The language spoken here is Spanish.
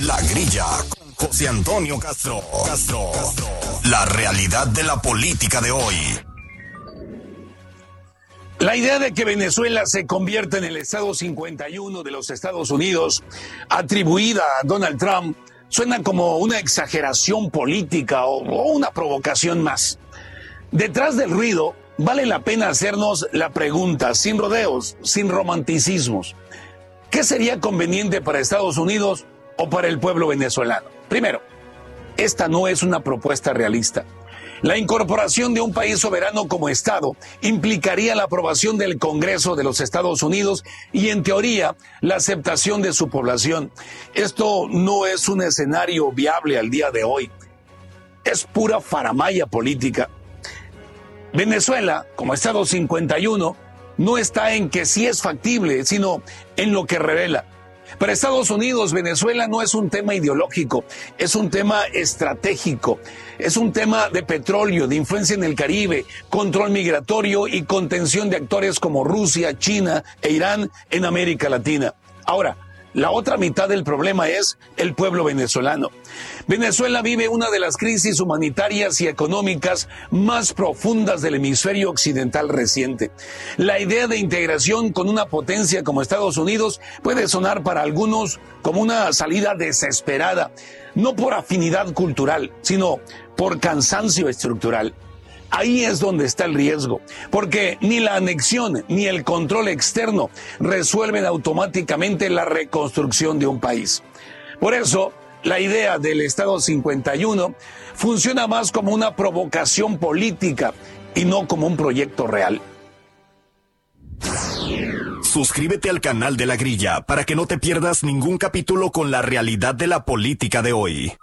La Grilla con José Antonio Castro. La realidad de la política de hoy. La idea de que Venezuela se convierta en el Estado 51 de los Estados Unidos, atribuida a Donald Trump, suena como una exageración política o una provocación más. Detrás del ruido, vale la pena hacernos la pregunta, sin rodeos, sin romanticismos. ¿Qué sería conveniente para Estados Unidos o para el pueblo venezolano? Primero, esta no es una propuesta realista. La incorporación de un país soberano como Estado implicaría la aprobación del Congreso de los Estados Unidos y, en teoría, la aceptación de su población. Esto no es un escenario viable al día de hoy. Es pura faramalla política. Venezuela, como Estado 51, no está en que sí es factible, sino en lo que revela. Para Estados Unidos, Venezuela no es un tema ideológico, es un tema estratégico, es un tema de petróleo, de influencia en el Caribe, control migratorio y contención de actores como Rusia, China e Irán en América Latina. Ahora, la otra mitad del problema es el pueblo venezolano. Venezuela vive una de las crisis humanitarias y económicas más profundas del hemisferio occidental reciente. La idea de integración con una potencia como Estados Unidos puede sonar para algunos como una salida desesperada, no por afinidad cultural, sino por cansancio estructural. Ahí es donde está el riesgo, porque ni la anexión ni el control externo resuelven automáticamente la reconstrucción de un país. Por eso, la idea del Estado 51 funciona más como una provocación política y no como un proyecto real. Suscríbete al canal de La Grilla para que no te pierdas ningún capítulo con la realidad de la política de hoy.